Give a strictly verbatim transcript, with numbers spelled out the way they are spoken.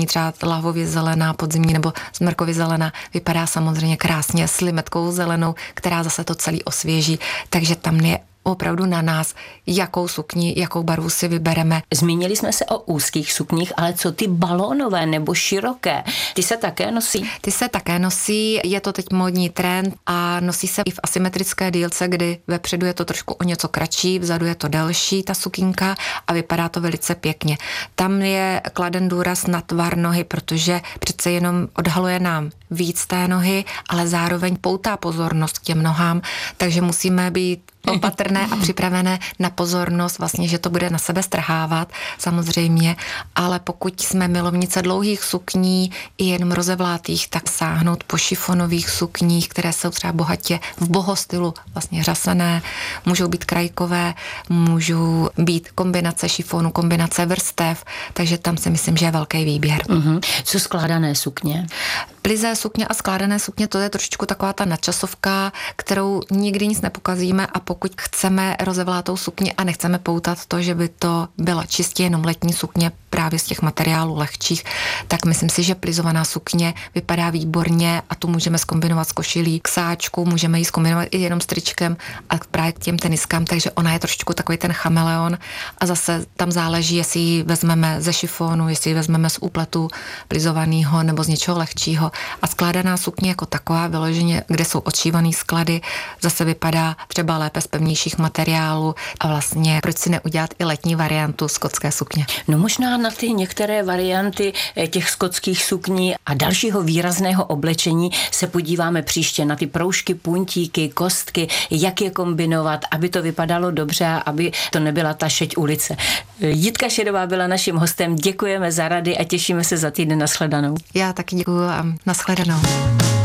podzimní, třeba lahvově zelená, podzimní nebo smrkově zelená, vypadá samozřejmě krásně s limetkou zelenou, která zase to celý osvěží, takže tam je opravdu na nás, jakou sukni, jakou barvu si vybereme. Zmínili jsme se o úzkých sukních, ale co ty balónové nebo široké? Ty se také nosí? Ty se také nosí, je to teď módní trend a nosí se i v asymetrické dílce, kdy vepředu je to trošku o něco kratší, vzadu je to delší ta sukínka a vypadá to velice pěkně. Tam je kladen důraz na tvar nohy, protože přece jenom odhaluje nám víc té nohy, ale zároveň poutá pozornost k těm nohám, takže musíme být opatrné a připravené na pozornost, vlastně, že to bude na sebe strhávat, samozřejmě, ale pokud jsme milovnice dlouhých sukní i jenom rozevlátých, tak sáhnout po šifonových sukních, které jsou třeba bohatě v boho stylu, vlastně řasené, můžou být krajkové, můžou být kombinace šifonu, kombinace vrstev, takže tam si myslím, že je velký výběr. Uh-huh. Co skládané sukně? Plizé sukně a skládané sukně, to je trošičku taková ta nadčasovka, kterou nikdy nic nepokazíme a pokud chceme rozevlátou sukni a nechceme poutat to, že by to byla čistě jenom letní sukně právě z těch materiálů lehčích, tak myslím si, že plizovaná sukně vypadá výborně a tu můžeme zkombinovat s košilí k sáčku, můžeme ji zkombinovat i jenom s tričkem a právě k těm teniskám, takže ona je trošičku takový ten chameleon a zase tam záleží, jestli ji vezmeme ze šifonu, jestli ji vezmeme z úpletu plizovaného nebo z něčeho lehčího. A skládaná sukně jako taková, vyloženě, kde jsou odšívaný sklady, zase vypadá třeba lépe z pevnějších materiálů a vlastně proč si neudělat i letní variantu skotské sukně. No možná na ty některé varianty těch skotských sukní a dalšího výrazného oblečení se podíváme příště na ty proužky, puntíky, kostky, jak je kombinovat, aby to vypadalo dobře a aby to nebyla ta šeť ulice. Jitka Šedová byla naším hostem, děkujeme za rady a těšíme se za týden. Nashledanou. Já taky děkuju a nashledanou.